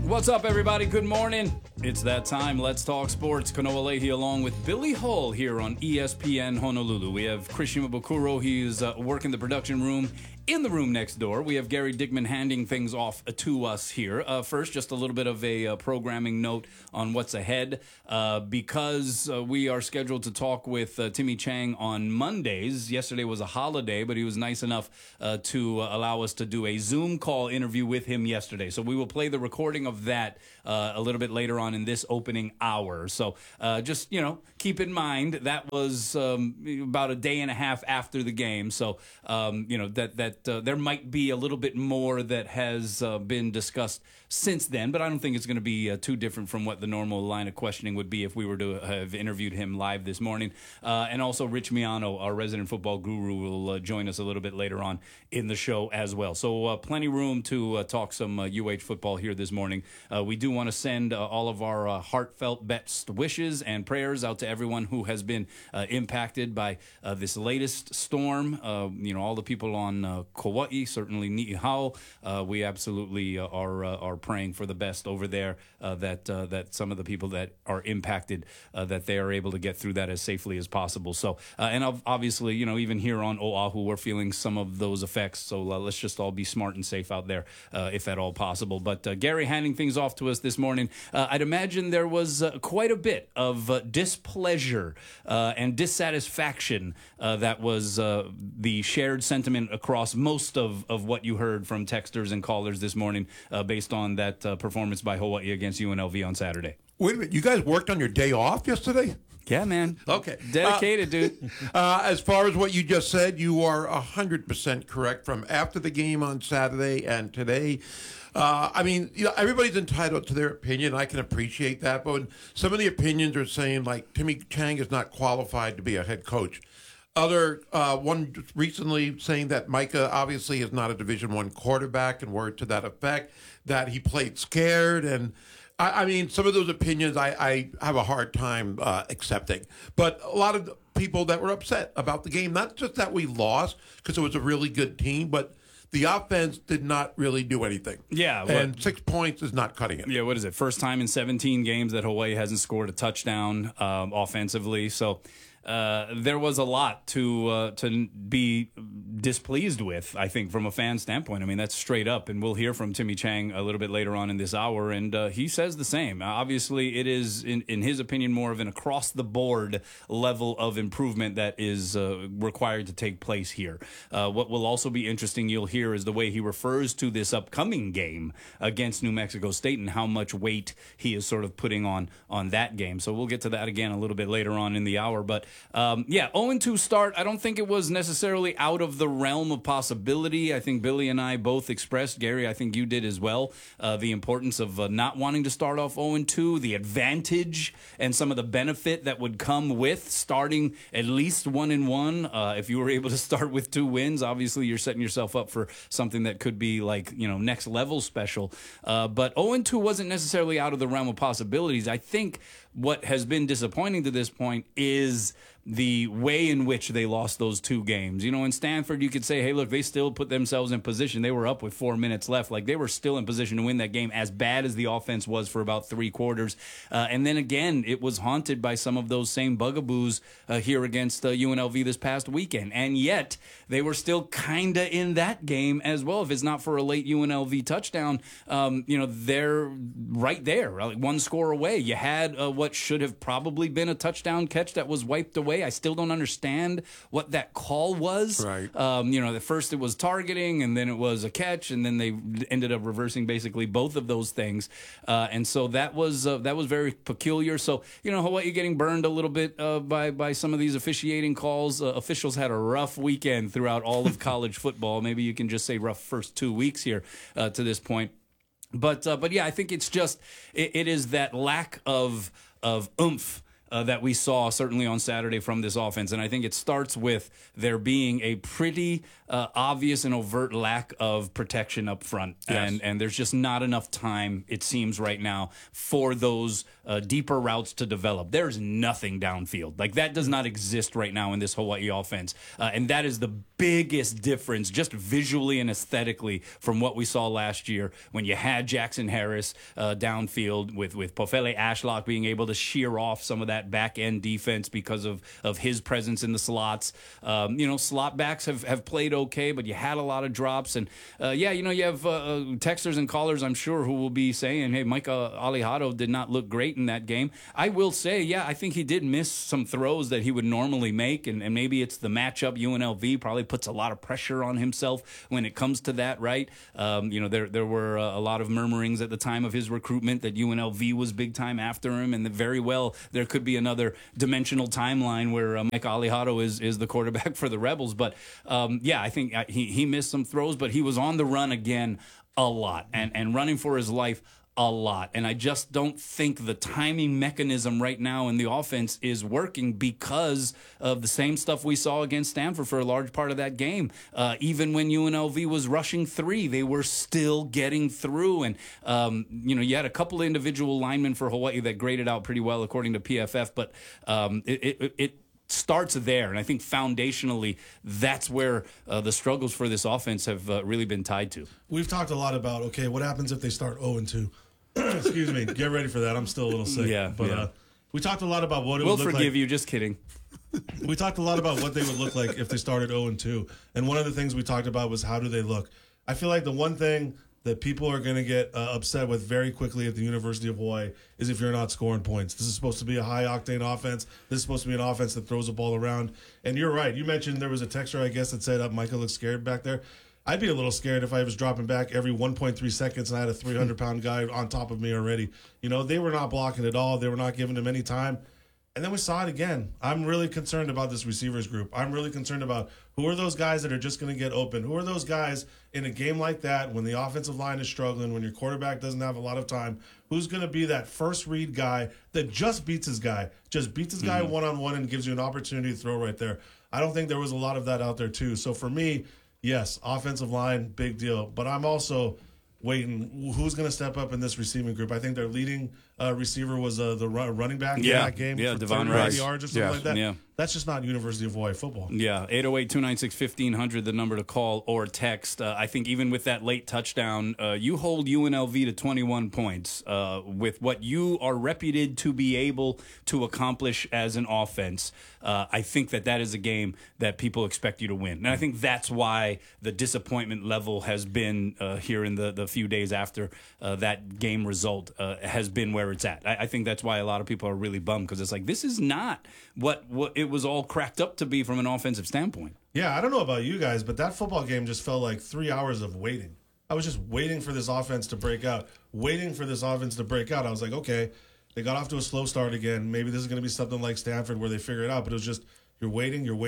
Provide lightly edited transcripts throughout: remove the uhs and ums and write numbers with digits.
What's up, everybody? Good morning. It's that time. Let's talk sports. Kanoa Leahy along with Billy Hull here on ESPN Honolulu. We have Christian Mabukuro. He's working the production room in the room next door. We have Gary Dickman handing things off to us here. First, just a little bit of a programming note on what's ahead. Because we are scheduled to talk with Timmy Chang on Mondays. Yesterday was a holiday, but he was nice enough to allow us to do a Zoom call interview with him yesterday. So we will play the recording of that a little bit later on in this opening hour. So just, keep in mind that was about a day and a half after the game. So, that there might be a little bit more that has been discussed since then, but I don't think it's going to be too different from what the normal line of questioning would be if we were to have interviewed him live this morning. And also Rich Miano, our resident football guru, will join us a little bit later on in the show as well. So plenty room to talk some UH football here this morning. We do want to send all of our heartfelt best wishes and prayers out to everyone who has been impacted by this latest storm. All the people on Kauai, certainly Ni'ihau. We absolutely are praying for the best over there, that some of the people that are impacted, that they are able to get through that as safely as possible. So, and obviously, even here on Oahu, we're feeling some of those effects. So let's just all be smart and safe out there, if at all possible. But Gary handing things off to us this morning. I'd imagine there was quite a bit of displeasure and dissatisfaction that was the shared sentiment across most of what you heard from texters and callers this morning based on that performance by Hawaii against UNLV on Saturday. Wait a minute, you guys worked on your day off yesterday? Yeah, man. Okay. Dedicated, dude. As far as what you just said, you are 100% correct from after the game on Saturday and today. Everybody's entitled to their opinion. I can appreciate that. But when some of the opinions are saying, like, Timmy Chang is not qualified to be a head coach. One recently saying that Micah obviously is not a Division I quarterback, and word to that effect, that he played scared. And some of those opinions I have a hard time accepting. But a lot of people that were upset about the game, not just that we lost because it was a really good team, but the offense did not really do anything. Yeah. And 6 points is not cutting it. Yeah, what is it? First time in 17 games that Hawaii hasn't scored a touchdown offensively. So there was a lot to be displeased with, I think, from a fan standpoint. I mean, that's straight up, and we'll hear from Timmy Chang a little bit later on in this hour, and he says the same. Obviously, it is, in his opinion, more of an across-the-board level of improvement that is required to take place here. What will also be interesting, you'll hear, is the way he refers to this upcoming game against New Mexico State and how much weight he is sort of putting on that game. So we'll get to that again a little bit later on in the hour, but 0-2 start. I don't think it was necessarily out of the realm of possibility. I think Billy and I both expressed, Gary, I think you did as well, the importance of not wanting to start off 0-2, the advantage and some of the benefit that would come with starting at least 1-1. If you were able to start with 2 wins, obviously you're setting yourself up for something that could be like, next level special. But 0-2 wasn't necessarily out of the realm of possibilities. I think what has been disappointing to this point is the way in which they lost those 2 games. In Stanford, you could say, hey, look, they still put themselves in position. They were up with 4 minutes left. Like, they were still in position to win that game, as bad as the offense was for about 3 quarters. And then again, it was haunted by some of those same bugaboos here against UNLV this past weekend. And yet, they were still kind of in that game as well. If it's not for a late UNLV touchdown, they're right there, like 1 score away. You had what should have probably been a touchdown catch that was wiped away. I still don't understand what that call was. Right. At first it was targeting, and then it was a catch, and then they ended up reversing basically both of those things. And so that was very peculiar. So, Hawaii getting burned a little bit by some of these officiating calls. Officials had a rough weekend throughout all of college football. Maybe you can just say rough first 2 weeks here to this point. But yeah, I think it's just it is that lack of oomph that we saw certainly on Saturday from this offense. And I think it starts with there being a pretty obvious and overt lack of protection up front. Yes. And there's just not enough time, it seems right now, for those deeper routes to develop. There's nothing downfield. Like, that does not exist right now in this Hawaii offense. And that is the biggest difference, just visually and aesthetically, from what we saw last year when you had Jackson Harris downfield with Pofele Ashlock being able to shear off some of that back-end defense because of his presence in the slots. Slot backs have played okay, but you had a lot of drops. And, you have texters and callers, I'm sure, who will be saying, hey, Micah Alejado did not look great in that game. I will say, I think he did miss some throws that he would normally make, and maybe it's the matchup. UNLV probably puts a lot of pressure on himself when it comes to that, right? There were a lot of murmurings at the time of his recruitment that UNLV was big time after him, and that very well there could be another dimensional timeline where Mike Alejado is the quarterback for the Rebels. But I think he missed some throws, but he was on the run again a lot and running for his life a lot. And I just don't think the timing mechanism right now in the offense is working because of the same stuff we saw against Stanford for a large part of that game. Even when UNLV was rushing 3, they were still getting through. And, you had a couple of individual linemen for Hawaii that graded out pretty well according to PFF, but it starts there. And I think foundationally, that's where the struggles for this offense have really been tied to. We've talked a lot about, okay, what happens if they start 0-2? Excuse me. Get ready for that. I'm still a little sick. But we talked a lot about what it would look like. We'll forgive you. Just kidding. We talked a lot about what they would look like if they started 0-2. And one of the things we talked about was how do they look? I feel like the one thing that people are going to get upset with very quickly at the University of Hawaii is if you're not scoring points. This is supposed to be a high-octane offense. This is supposed to be an offense that throws the ball around. And you're right. You mentioned there was a texter, I guess, that said, Micah looks scared back there. I'd be a little scared if I was dropping back every 1.3 seconds and I had a 300-pound guy on top of me already. They were not blocking at all. They were not giving him any time. And then we saw it again. I'm really concerned about this receivers group. I'm really concerned about who are those guys that are just going to get open. Who are those guys in a game like that when the offensive line is struggling, when your quarterback doesn't have a lot of time, who's going to be that first read guy that just beats his guy one-on-one and gives you an opportunity to throw right there. I don't think there was a lot of that out there too. So for me, yes, offensive line, big deal. But I'm also waiting. Who's going to step up in this receiving group? I think their leading receiver was the running back in that game. Yeah, for Devon 30 Rice. yards or something like that. Yeah. That's just not University of Hawaii football. Yeah, 808-296-1500, the number to call or text. I think even with that late touchdown, you hold UNLV to 21 points with what you are reputed to be able to accomplish as an offense. I think that is a game that people expect you to win. And I think that's why the disappointment level has been here in the few days after that game result has been where it's at. I think that's why a lot of people are really bummed because it's like, this is not what it was all cracked up to be from an offensive standpoint. Yeah, I don't know about you guys, but that football game just felt like 3 hours of waiting. I was just waiting for this offense to break out, I was like, okay, they got off to a slow start again. Maybe this is going to be something like Stanford where they figure it out, but it was just you're waiting, and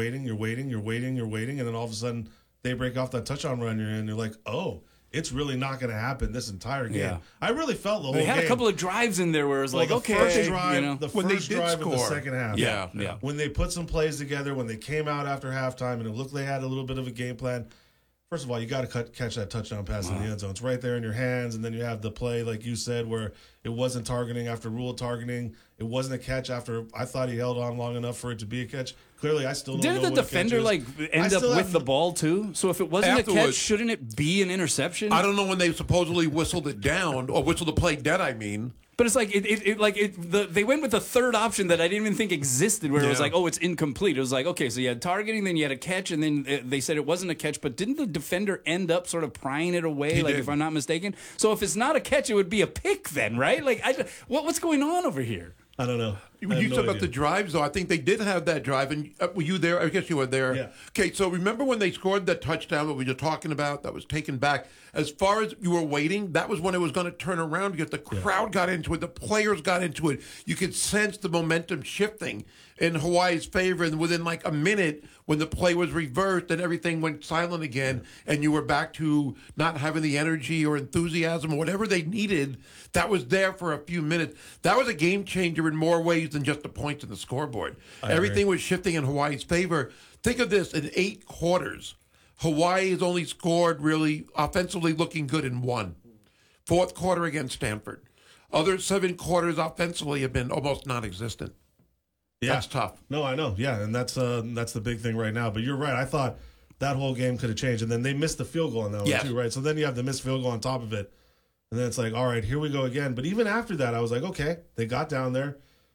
then all of a sudden they break off that touchdown run and you're like, oh, it's really not going to happen this entire game. Yeah. I really felt the whole game. They had a couple of drives in there where it was like, okay. First drive, the when first they did drive score. of the second half. Yeah. When they put some plays together, when they came out after halftime and it looked like they had a little bit of a game plan. First of all, you got to catch that touchdown pass in the end zone. It's right there in your hands, and then you have the play, like you said, where it wasn't targeting after rule targeting. It wasn't a catch after I thought he held on long enough for it to be a catch. Clearly, I still don't know Didn't the defender end up with the ball too? So if it wasn't a catch, shouldn't it be an interception? I don't know when they supposedly whistled it down or whistled the play dead. I mean. But it's like they went with the third option that I didn't even think existed, where it was like, oh, it's incomplete. It was like, okay, so you had targeting, then you had a catch, and then they said it wasn't a catch. But didn't the defender end up sort of prying it away? He like, did. if I'm not mistaken. So if it's not a catch, it would be a pick then, right? Like, what's going on over here? I don't know. You talk about the drives, though. I think they did have that drive. And were you there? I guess you were there. Yeah. Okay, so remember when they scored that touchdown that we were talking about that was taken back? As far as you were waiting, that was when it was going to turn around because the crowd got into it. The players got into it. You could sense the momentum shifting in Hawaii's favor. And within like a minute, when the play was reversed and everything went silent again, and you were back to not having the energy or enthusiasm or whatever they needed, that was there for a few minutes. That was a game changer in more ways plays than just the points in the scoreboard. Everything was shifting in Hawaii's favor. Think of this, in 8 quarters, Hawaii has only scored really offensively looking good in 1. Fourth quarter against Stanford. Other 7 quarters offensively have been almost non-existent. Yeah. That's tough. No, I know. Yeah, and that's the big thing right now. But you're right. I thought that whole game could have changed, and then they missed the field goal on that one too, right? So then you have the missed field goal on top of it, and then it's like, all right, here we go again. But even after that, I was like, okay, they got down there.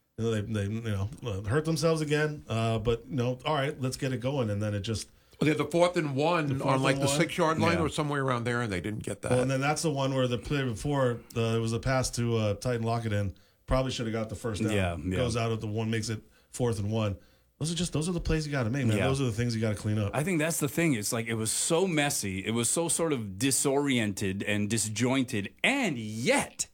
They hurt themselves again. But all right, let's get it going, and then it just. They had the 4th and 1 on like the 6-yard line or somewhere around there, and they didn't get that. Well, and then that's the one where the play before it was a pass to Titan Lockett in. Probably should have got the first down. Yeah. Goes out of the one, makes it 4th and 1. Those are the plays you got to make, man. Yeah. Those are the things you got to clean up. I think that's the thing. It's like it was so messy. It was so sort of disoriented and disjointed. And yet,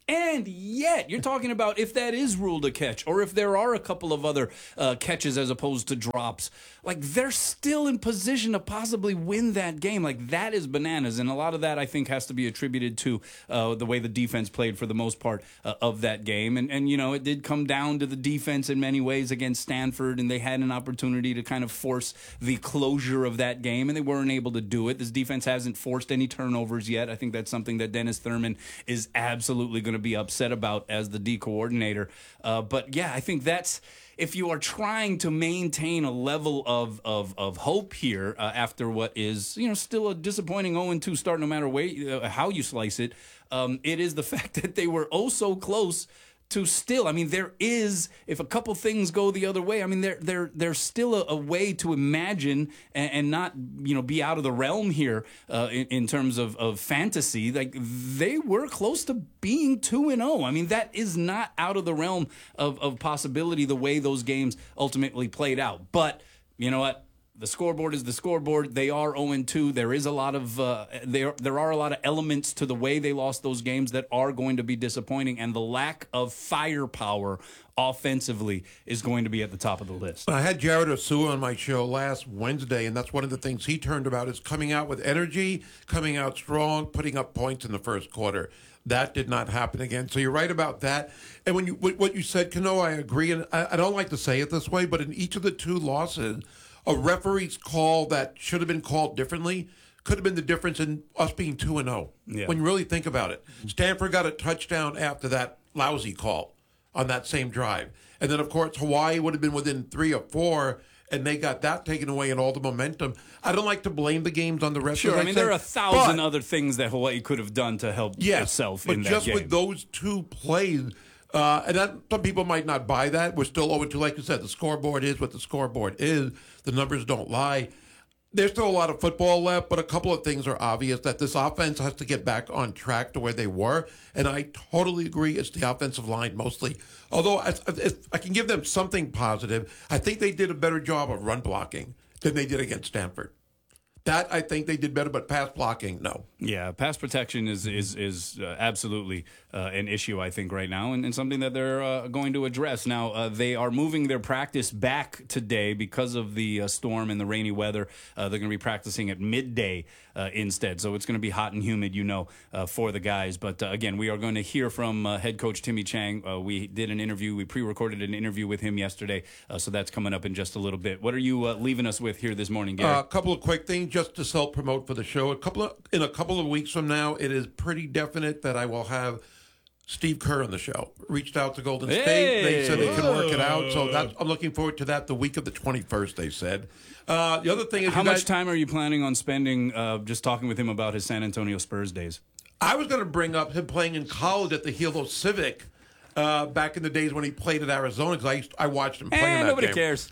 you're talking about if that is ruled a catch or if there are a couple of other catches as opposed to drops. Like, they're still in position to possibly win that game. Like, that is bananas. And a lot of that, I think, has to be attributed to the way the defense played for the most part of that game. And it did come down to the defense in many ways against Stanford, and they had an opportunity to kind of force the closure of that game, and they weren't able to do it. This defense hasn't forced any turnovers yet. I think that's something that Dennis Thurman is absolutely going to be upset about as the D coordinator. But yeah, I think that's, if you are trying to maintain a level of hope here after what is still a disappointing 0-2 start, no matter how you slice it, it is the fact that they were so close to still. I mean, there is, if a couple things go the other way, I mean, there's still a way to imagine and not be out of the realm here in terms of fantasy. Like, they were close to being 2-0. I mean, that is not out of the realm of possibility the way those games ultimately played out. But you know what? The scoreboard is the scoreboard. They are 0-2. There is a lot of there are a lot of elements to the way they lost those games that are going to be disappointing, and the lack of firepower offensively is going to be at the top of the list. I had Jared Osua on my show last Wednesday, and that's one of the things he turned about is coming out with energy, coming out strong, putting up points in the first quarter. That did not happen again. So you're right about that. And when what you said, Kano, I agree, and I don't like to say it this way, but in each of the 2 losses, a referee's call that should have been called differently could have been the difference in us being 2-0. Yeah. When you really think about it. Stanford got a touchdown after that lousy call on that same drive. And then, of course, Hawaii would have been within 3 or 4, and they got that taken away and all the momentum. I don't like to blame the games on the rest of Sure, I mean, there are 1,000 other things that Hawaii could have done to help itself in that game. But just with those 2 plays, and that, some people might not buy that. We're still 0-2. Like you said, the scoreboard is what the scoreboard is. The numbers don't lie. There's still a lot of football left, but a couple of things are obvious, that this offense has to get back on track to where they were. And I totally agree it's the offensive line mostly. Although if I can give them something positive, I think they did a better job of run blocking than they did against Stanford. That I think they did better, but pass blocking, no. Yeah, pass protection is absolutely an issue, I think, right now, and something that they're going to address. Now, they are moving their practice back today because of the storm and the rainy weather. They're going to be practicing at midday instead, so it's going to be hot and humid, for the guys. But again, we are going to hear from head coach Timmy Chang. We did an interview. We pre-recorded an interview with him yesterday, so that's coming up in just a little bit. What are you leaving us with here this morning, Gary? A couple of quick things just to self-promote for the show. In a couple of weeks from now, it is pretty definite that I will have Steve Kerr on the show. Reached out to Golden State. They said they can work it out. So I'm looking forward to that the week of the 21st, they said. The other thing is, how much time are you planning on spending just talking with him about his San Antonio Spurs days? I was going to bring up him playing in college at the Hilo Civic back in the days when he played at Arizona, because I watched him play in that nobody game. cares.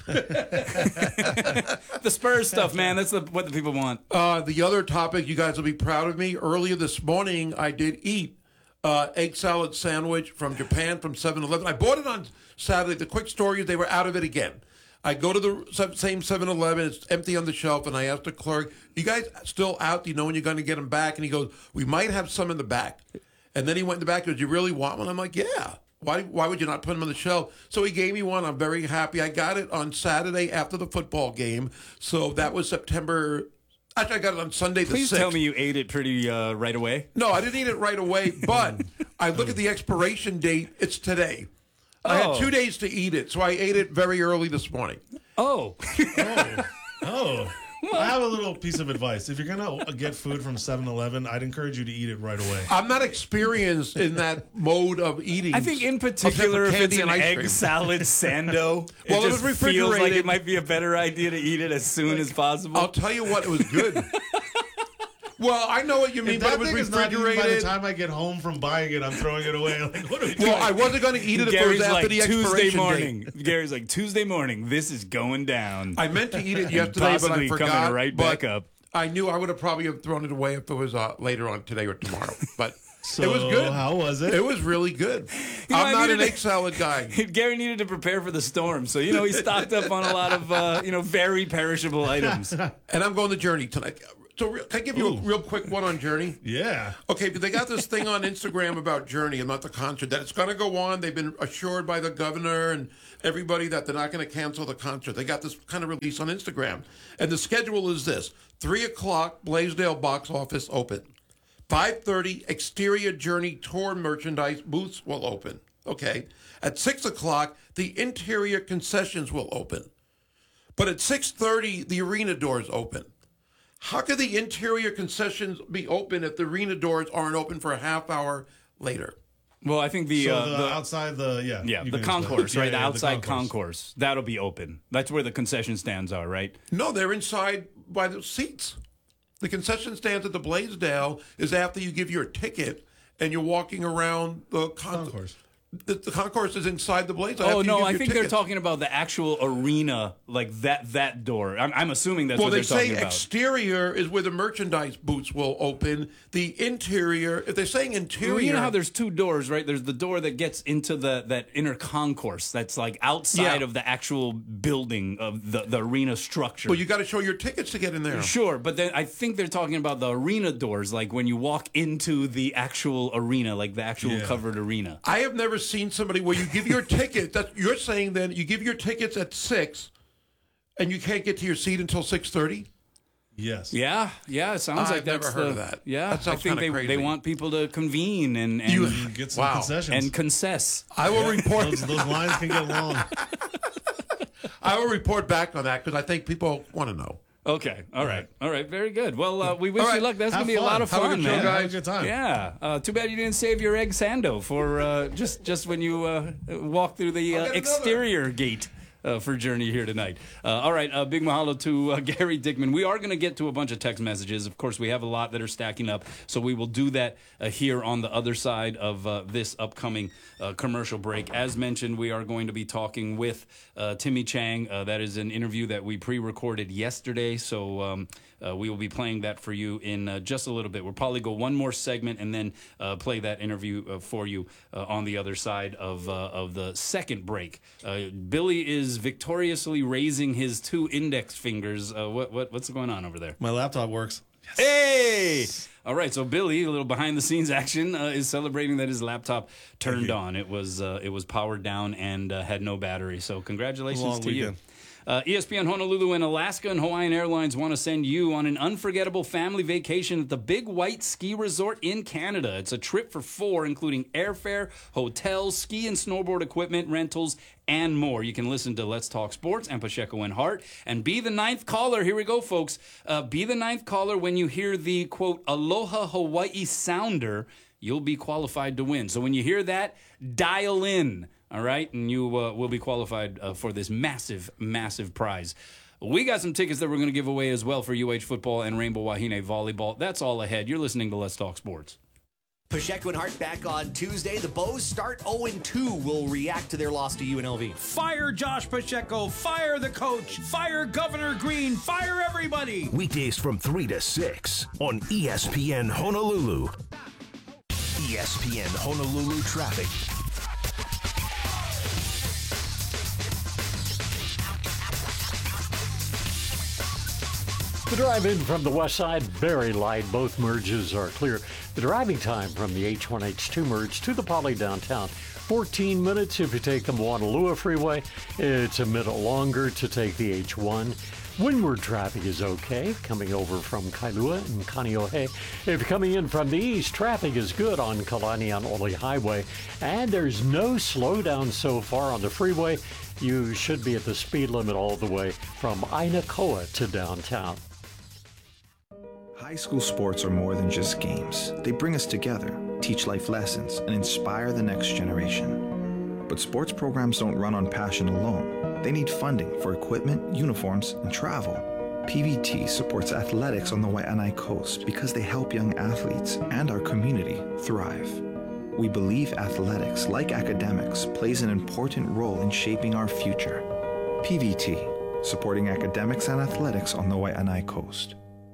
The Spurs stuff, man, that's what the people want. The other topic, you guys will be proud of me. Earlier this morning, I did eat egg salad sandwich from Japan from 7-Eleven. I bought it on Saturday. The quick story is they were out of it again. I go to the same 7-Eleven. It's empty on the shelf, and I asked the clerk, "You guys still out? Do you know when you're going to get them back?" And he goes, "We might have some in the back." And then he went in the back and goes, "You really want one?" I'm like, "Yeah. Why would you not put them on the shelf?" So he gave me one. I'm very happy. I got it on Saturday after the football game. So that was September. Actually, I got it on Sunday the 6th. Please tell me you ate it pretty right away. No, I didn't eat it right away, but I look at the expiration date. It's today. I had 2 days to eat it, so I ate it very early this morning. Oh. Oh. I have a little piece of advice. If you're going to get food from 7-Eleven, I'd encourage you to eat it right away. I'm not experienced in that mode of eating. I think in particular, if it's an egg salad sando, Well, it just was feels like refrigerated. it might be a better idea to eat it as soon as possible. I'll tell you what, it was good. Well, I know what you mean, If but that it was thing is not eaten by the refrigerated. time I get home from buying it, I'm throwing it away. Like, what are we doing? Well, I wasn't going to eat it if Gary's it was after like the Tuesday expiration morning. date. Gary's like Tuesday morning. This is going down. I meant to eat it And yesterday, but I possibly forgot. coming right but back up. I knew I would have probably have thrown it away if it was later on today or tomorrow. But So, it was good. how was it? It was really good. know, I I'm not an needed egg salad guy. Gary needed to prepare for the storm, so he stocked up on a lot of very perishable items. And I'm going to Journey tonight. So can I give you a real quick one on Journey? Yeah. Okay, but they got this thing on Instagram about Journey and not the concert, that it's going to go on. They've been assured by the governor and everybody that they're not going to cancel the concert. They got this kind of release on Instagram. And the schedule is this: 3 o'clock, Blaisdell box office open. 5:30, exterior Journey tour merchandise booths will open. Okay. At 6 o'clock, the interior concessions will open. But at 6:30, the arena doors open. How could the interior concessions be open if the arena doors aren't open for a half hour later? Well, I think the outside the the you can explain. concourse, right? Yeah, The yeah, outside concourse. That'll be open. That's where the concession stands are, right? No, they're inside by the seats. The concession stands at the Blaisdell is after you give your ticket and you're walking around the Concourse. The concourse is inside the Blaisdell. Oh after you no, give I your think they're ticket. talking about the actual arena, like that door. I'm assuming that's Well, what they they're talking say about. exterior is where the merchandise booths will open. The interior, if they're saying interior, Well, you know how there's two doors, right? There's the door that gets into that inner concourse that's like outside Yeah. of the actual building of the arena structure. well, you got to show your tickets to get in there. Sure, but then I think they're talking about the arena doors, like when you walk into the actual arena, like the actual Yeah. covered arena. I have never seen somebody where you give your ticket. That you're saying then you give your tickets at 6, and you can't get to your seat until 6:30. Yes. Yeah, it sounds like I've never that's heard the, of that. Yeah, That I sounds think kinda they crazy. want people to convene and Get some Wow. concessions. and concess. I will report. those lines can get long. I will report back on that because I think people want to know. Okay, all right, very good. Well, we wish All right, you luck. That's have gonna be a lot of fun. Have a fun, good show, man. guys. Have a good time. Yeah, too bad you didn't save your egg sando for just when you walk through the I'll get exterior gate. For Journey here tonight. All right, big mahalo to Gary Dickman. We are going to get to a bunch of text messages. Of course, we have a lot that are stacking up, so we will do that here on the other side of this upcoming commercial break. As mentioned, we are going to be talking with Timmy Chang. That is an interview that we pre-recorded yesterday, so we will be playing that for you in just a little bit. We'll probably go one more segment and then play that interview for you on the other side of the second break. Billy is victoriously raising his 2 index fingers. What's going on over there? My laptop works. Hey! All right, so Billy, a little behind the scenes action, is celebrating that his laptop turned on. It was powered down and had no battery. So congratulations Long to you. weekend. ESPN Honolulu and Alaska and Hawaiian Airlines want to send you on an unforgettable family vacation at the Big White Ski Resort in Canada. It's a trip for 4, including airfare, hotels, ski and snowboard equipment, rentals, and more. You can listen to Let's Talk Sports and Pacheco and Hart and be the 9th caller. Here we go, folks. Be the 9th caller when you hear the, quote, Aloha Hawaii sounder. You'll be qualified to win. So when you hear that, dial in. All right, and you will be qualified for this massive, massive prize. We got some tickets that we're going to give away as well for UH football and Rainbow Wahine volleyball. That's all ahead. You're listening to Let's Talk Sports. Pacheco and Hart back on Tuesday. The Bows start 0-2. Will react to their loss to UNLV. Fire Josh Pacheco. Fire the coach. Fire Governor Green. Fire everybody. Weekdays from 3 to 6 on ESPN Honolulu. ESPN Honolulu traffic. The drive-in from the west side, very light. Both merges are clear. The driving time from the H1, H2 merge to the Poly downtown, 14 minutes if you take the Moanalua Freeway. It's a minute longer to take the H1. Windward traffic is okay, coming over from Kailua and Kaneohe. If you're coming in from the east, traffic is good on Kalanian-Ole Highway, and there's no slowdown so far on the freeway. You should be at the speed limit all the way from Ainakoa to downtown. High school sports are more than just games. They bring us together, teach life lessons, and inspire the next generation. But sports programs don't run on passion alone. They need funding for equipment, uniforms, and travel. PVT supports athletics on the Waianae Coast because they help young athletes and our community thrive. We believe athletics, like academics, plays an important role in shaping our future. PVT, supporting academics and athletics on the Waianae Coast.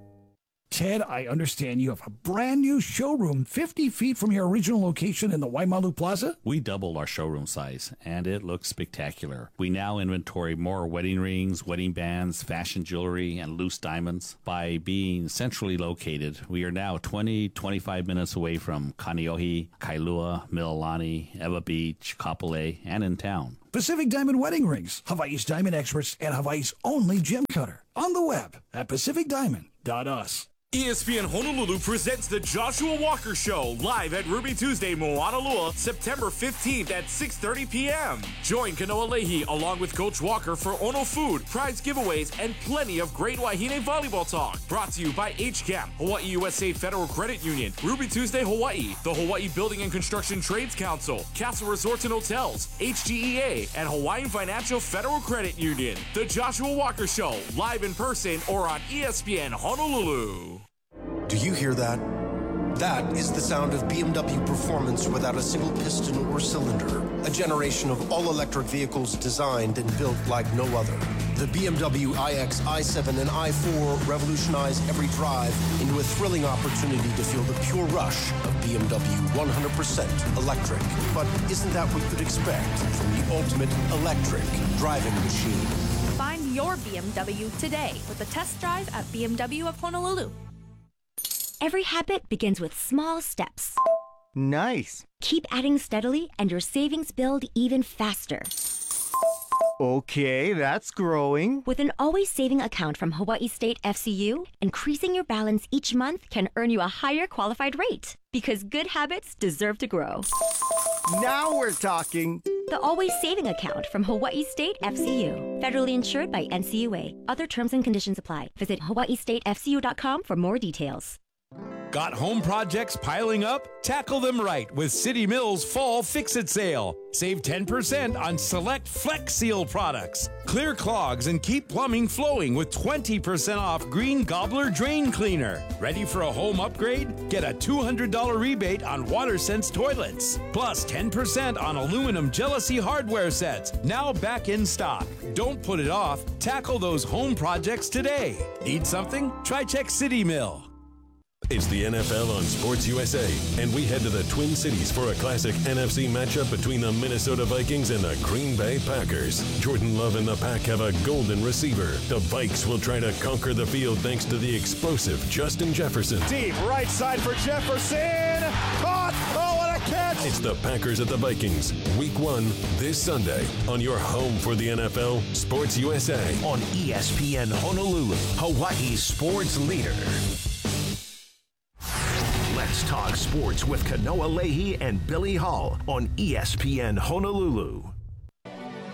Ted, I understand you have a brand new showroom 50 feet from your original location in the Waimalu Plaza? We doubled our showroom size, and it looks spectacular. We now inventory more wedding rings, wedding bands, fashion jewelry, and loose diamonds. By being centrally located, we are now 25 minutes away from Kaneohe, Kailua, Mililani, Ewa Beach, Kapolei, and in town. Pacific Diamond Wedding Rings, Hawaii's diamond experts and Hawaii's only gem cutter. On the web at pacificdiamond.us. ESPN Honolulu presents the Joshua Walker Show live at Ruby Tuesday, Moanalua, September 15th at 6:30 p.m. Join Kanoa Leahy along with Coach Walker for Ono Food, prize giveaways, and plenty of great Wahine volleyball talk. Brought to you by HCAM, Hawaii USA Federal Credit Union, Ruby Tuesday Hawaii, the Hawaii Building and Construction Trades Council, Castle Resorts and Hotels, HGEA, and Hawaiian Financial Federal Credit Union. The Joshua Walker Show, live in person or on ESPN Honolulu. Do you hear that? That is the sound of BMW performance without a single piston or cylinder. A generation of all-electric vehicles designed and built like no other. The BMW iX, i7, and i4 revolutionize every drive into a thrilling opportunity to feel the pure rush of BMW 100% electric. But isn't that what you'd expect from the ultimate electric driving machine? Find your BMW today with a test drive at BMW of Honolulu. Every habit begins with small steps. Nice. Keep adding steadily and your savings build even faster. Okay, that's growing. With an always saving account from Hawaii State FCU, increasing your balance each month can earn you a higher qualified rate. Because good habits deserve to grow. Now we're talking. The Always Saving Account from Hawaii State FCU. Federally insured by NCUA. Other terms and conditions apply. Visit hawaiistatefcu.com for more details. Got home projects piling up? Tackle them right with City Mills Fall Fix-It Sale. Save 10% on select Flex Seal products. Clear clogs and keep plumbing flowing with 20% off Green Gobbler Drain Cleaner. Ready for a home upgrade? Get a $200 rebate on WaterSense toilets. Plus 10% on aluminum Jealousy hardware sets. Now back in stock. Don't put it off. Tackle those home projects today. Need something? Try check City Mill. It's the NFL on Sports USA, and we head to the Twin Cities for a classic NFC matchup between the Minnesota Vikings and the Green Bay Packers. Jordan Love and the Pack have a golden receiver. The Vikes will try to conquer the field thanks to the explosive Justin Jefferson. Deep right side for Jefferson. Caught! Oh, what a catch! It's the Packers at the Vikings. Week 1 this Sunday on your home for the NFL, Sports USA. On ESPN Honolulu, Hawaii's sports leader. Let's talk sports with Kanoa Leahy and Billy Hall on ESPN Honolulu.